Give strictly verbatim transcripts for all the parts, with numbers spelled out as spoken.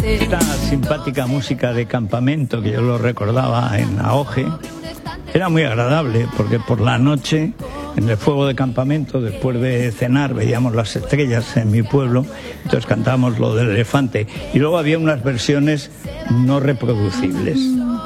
Esta simpática música de campamento que yo lo recordaba en Ahoge era muy agradable porque por la noche en el fuego de campamento, después de cenar, veíamos las estrellas en mi pueblo, entonces cantábamos lo del elefante y luego había unas versiones no reproducibles.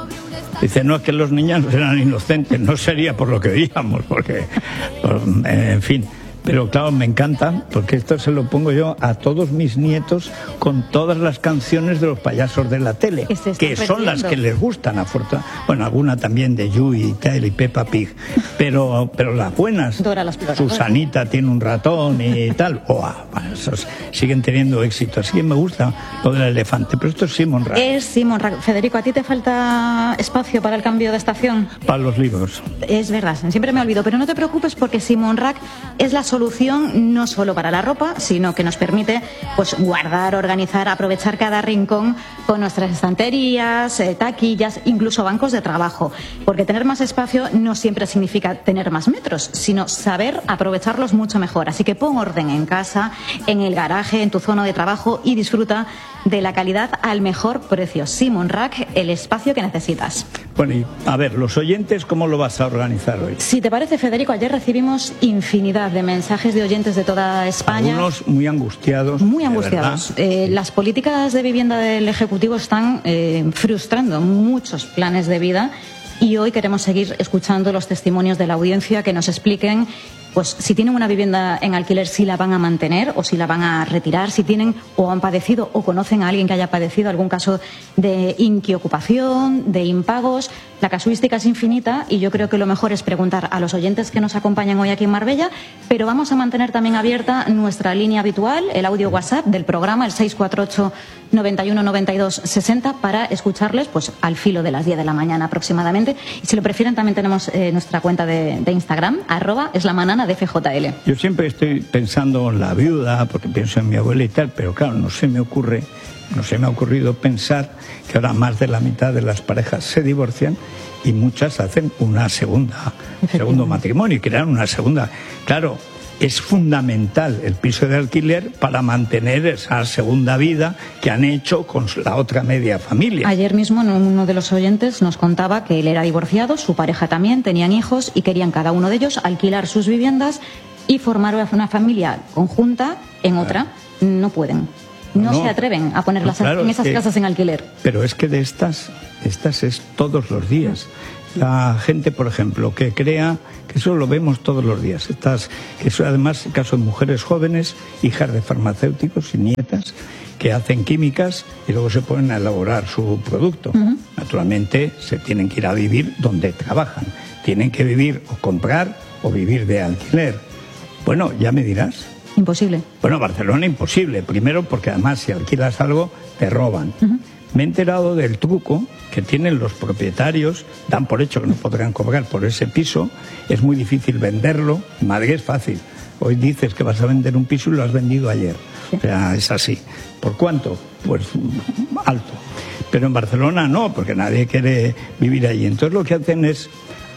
Dice, no, es que los niños eran inocentes, no sería por lo que veíamos, porque, por, en fin. Pero claro, me encanta, porque esto se lo pongo yo a todos mis nietos con todas las canciones de los payasos de la tele, que, que son las que les gustan, afortunadamente. Bueno, alguna también de Yui y tal, y Peppa Pig, pero, pero las buenas. Dora la Exploradora. Susanita tiene un ratón y tal. Oh, bueno, esos siguen teniendo éxito. Así que me gusta lo del elefante, pero esto es Simon Rack. Es Simon Rack. Federico, ¿a ti te falta espacio para el cambio de estación? Para los libros. Es verdad, siempre me olvido, pero no te preocupes porque Simon Rack es la solución no solo para la ropa, sino que nos permite pues guardar, organizar, aprovechar cada rincón con nuestras estanterías, eh, taquillas, incluso bancos de trabajo. Porque tener más espacio no siempre significa tener más metros, sino saber aprovecharlos mucho mejor. Así que pon orden en casa, en el garaje, en tu zona de trabajo y disfruta de la calidad al mejor precio. Simon Rack, el espacio que necesitas. Bueno, y a ver, los oyentes, ¿cómo lo vas a organizar hoy? Si te parece, Federico, ayer recibimos infinidad de mensajes de oyentes de toda España. Algunos muy angustiados. Muy angustiados. Eh, las políticas de vivienda del Ejecutivo están eh, frustrando muchos planes de vida y hoy queremos seguir escuchando los testimonios de la audiencia que nos expliquen pues si tienen una vivienda en alquiler, si la van a mantener o si la van a retirar, si tienen o han padecido o conocen a alguien que haya padecido algún caso de inquiocupación, de impagos. La casuística es infinita y yo creo que lo mejor es preguntar a los oyentes que nos acompañan hoy aquí en Marbella, pero vamos a mantener también abierta nuestra línea habitual, el audio WhatsApp del programa, el seis cuatro ocho, noventa y uno, noventa y dos, sesenta, para escucharles pues al filo de las diez de la mañana aproximadamente. Y si lo prefieren también tenemos eh, nuestra cuenta de, de Instagram, arroba es la manana de F J L. Yo siempre estoy pensando en la viuda, porque pienso en mi abuela y tal, pero claro, no se me ocurre, no se me ha ocurrido pensar que ahora más de la mitad de las parejas se divorcian y muchas hacen una segunda, segundo matrimonio y crean una segunda. Claro, es fundamental el piso de alquiler para mantener esa segunda vida que han hecho con la otra media familia. Ayer mismo uno de los oyentes nos contaba que él era divorciado, su pareja también, tenían hijos y querían cada uno de ellos alquilar sus viviendas y formar una familia conjunta en otra. No pueden, no, no se atreven a ponerlas no, claro, en esas que, casas en alquiler. Pero es que de estas, estas es todos los días. La gente, por ejemplo, que crea, que eso lo vemos todos los días, estas, que eso además, el caso de mujeres jóvenes, hijas de farmacéuticos y nietas, que hacen químicas y luego se ponen a elaborar su producto. Uh-huh. Naturalmente, se tienen que ir a vivir donde trabajan. Tienen que vivir o comprar o vivir de alquiler. Bueno, ya me dirás. Imposible. Bueno, Barcelona imposible. Primero porque además si alquilas algo, te roban. Uh-huh. Me he enterado del truco que tienen los propietarios, dan por hecho que no podrán cobrar por ese piso, es muy difícil venderlo, en Madrid es fácil, hoy dices que vas a vender un piso y lo has vendido ayer, sí. O sea, es así. ¿Por cuánto? Pues alto. Pero en Barcelona no, porque nadie quiere vivir allí. Entonces lo que hacen es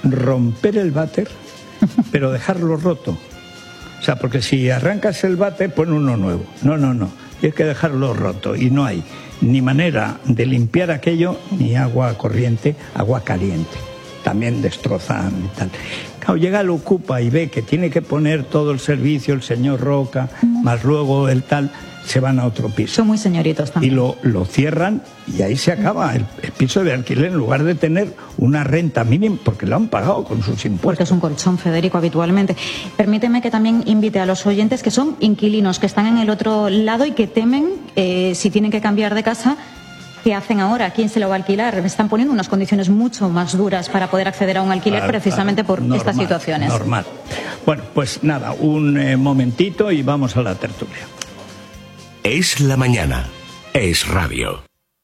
romper el váter, pero dejarlo roto. O sea, porque si arrancas el váter, pon uno nuevo. No, no, no, tienes que dejarlo roto y no hay ni manera de limpiar aquello, ni agua corriente, agua caliente. También destrozan y tal. Claro, llega el ocupa y ve que tiene que poner todo el servicio el señor Roca, mm. más luego el tal, se van a otro piso. Son muy señoritos también. Y lo, lo cierran y ahí se acaba el, el piso de alquiler en lugar de tener una renta mínima, porque lo han pagado con sus impuestos. Porque es un colchón, Federico, habitualmente. Permíteme que también invite a los oyentes que son inquilinos, que están en el otro lado y que temen, eh, si tienen que cambiar de casa, ¿qué hacen ahora? ¿Quién se lo va a alquilar? Me están poniendo unas condiciones mucho más duras para poder acceder a un alquiler, claro, precisamente claro, por normal, estas situaciones. Normal. Bueno, pues nada, un eh, momentito y vamos a la tertulia. Es la mañana. Es radio.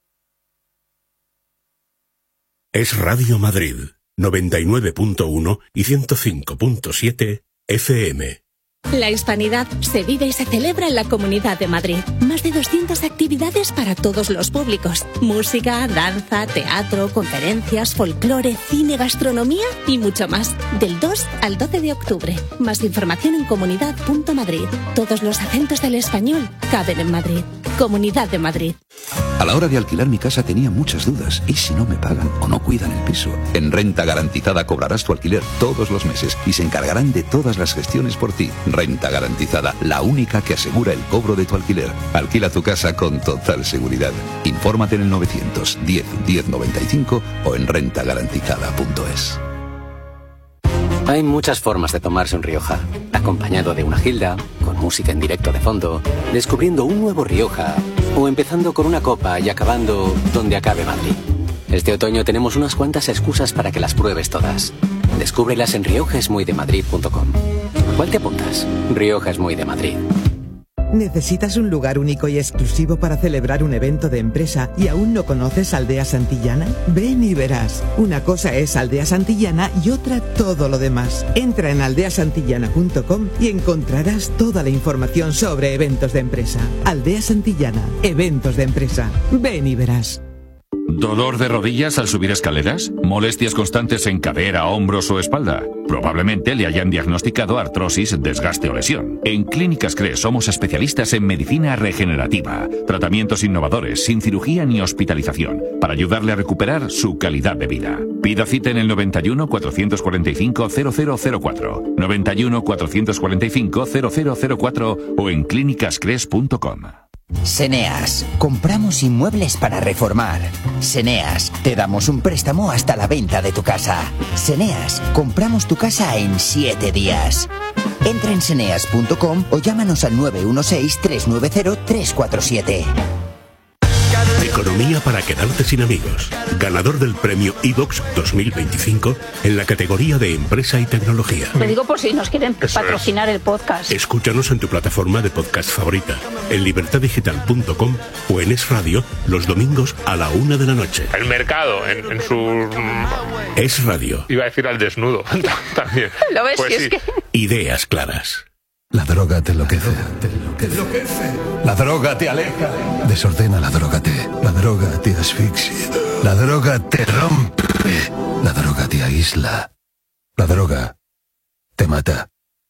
Es Radio Madrid, noventa y nueve punto uno y ciento cinco punto siete F M. La hispanidad se vive y se celebra en la Comunidad de Madrid. Más de doscientas actividades para todos los públicos. Música, danza, teatro, conferencias, folclore, cine, gastronomía y mucho más. Del dos al doce de octubre. Más información en comunidad punto madrid. Todos los acentos del español caben en Madrid. Comunidad de Madrid. A la hora de alquilar mi casa tenía muchas dudas. ¿Y si no me pagan o no cuidan el piso? En Renta Garantizada cobrarás tu alquiler todos los meses y se encargarán de todas las gestiones por ti. Renta Garantizada, la única que asegura el cobro de tu alquiler. Alquila tu casa con total seguridad. Infórmate en el novecientos diez diez noventa y cinco o en renta garantizada punto es. Hay muchas formas de tomarse un Rioja. Acompañado de una gilda, con música en directo de fondo, descubriendo un nuevo Rioja, o empezando con una copa y acabando donde acabe Madrid. Este otoño tenemos unas cuantas excusas para que las pruebes todas. Descúbrelas en rioja es muy de madrid punto com. ¿Cuál te apuntas? Rioja es muy de Madrid. ¿Necesitas un lugar único y exclusivo para celebrar un evento de empresa y aún no conoces Aldea Santillana? Ven y verás. Una cosa es Aldea Santillana y otra todo lo demás. Entra en aldea santillana punto com y encontrarás toda la información sobre eventos de empresa. Aldea Santillana, eventos de empresa. Ven y verás. ¿Dolor de rodillas al subir escaleras? ¿Molestias constantes en cadera, hombros o espalda? Probablemente le hayan diagnosticado artrosis, desgaste o lesión. En Clínicas Cres somos especialistas en medicina regenerativa, tratamientos innovadores, sin cirugía ni hospitalización, para ayudarle a recuperar su calidad de vida. Pida cita en el noventa y uno, cuatrocientos cuarenta y cinco, cero cero cero cuatro, noventa y uno, cuatrocientos cuarenta y cinco, cero cero cero cuatro o en clínicas cres punto com. Seneas, compramos inmuebles para reformar. Seneas, te damos un préstamo hasta la venta de tu casa. Seneas, compramos tu casa en siete días. Entra en seneas punto com o llámanos al nueve uno seis, tres nueve cero, tres cuatro siete. Economía para quedarte sin amigos. Ganador del premio iVox dos mil veinticinco en la categoría de empresa y tecnología. Te digo por si nos quieren Eso patrocinar es. el podcast. Escúchanos en tu plataforma de podcast favorita, en libertad digital punto com o en Es Radio los domingos a la una de la noche. El mercado en, en su... Es Radio. Iba a decir al desnudo también. ¿Lo ves? Pues Si sí. es que... Ideas claras. La droga te enloquece. Te enloquece. La droga te aleja. Desordena la droga te. La droga te asfixia. La droga te rompe. La droga te aísla. La droga te mata.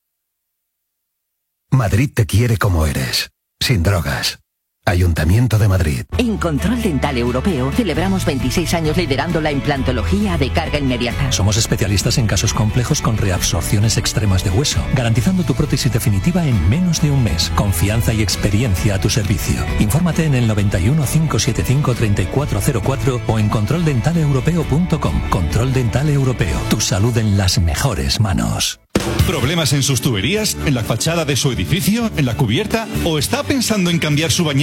Madrid te quiere como eres. Sin drogas. Ayuntamiento de Madrid. En Control Dental Europeo celebramos veintiséis años liderando la implantología de carga inmediata. Somos especialistas en casos complejos con reabsorciones extremas de hueso, garantizando tu prótesis definitiva en menos de un mes. Confianza y experiencia a tu servicio. Infórmate en el noventa y uno, cinco setenta y cinco, treinta y cuatro cero cuatro o en control dental europeo punto com. Control Dental Europeo. Tu salud en las mejores manos. ¿Problemas en sus tuberías? ¿En la fachada de su edificio? ¿En la cubierta? ¿O está pensando en cambiar su bañera